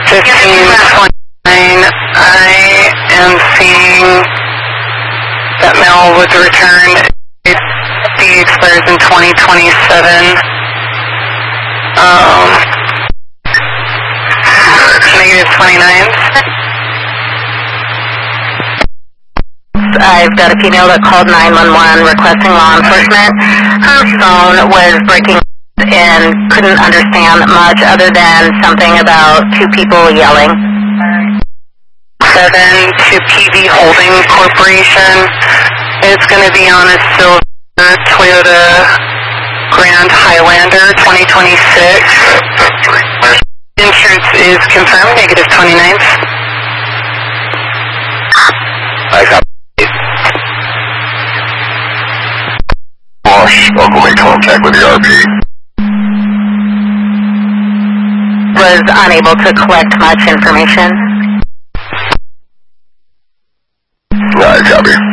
1529, I am seeing that mail was returned. The expires in 2027. Negative 29. I've got a female that called 911 requesting law enforcement. Her phone was breaking and couldn't understand much other than something about two people yelling. 7 to PV Holding Corporation. It's going to be on a silver Toyota Grand Highlander 2026. Insurance is confirmed, negative 29. I got I'll make contact with the RP. Was unable to collect much information. Right, copy.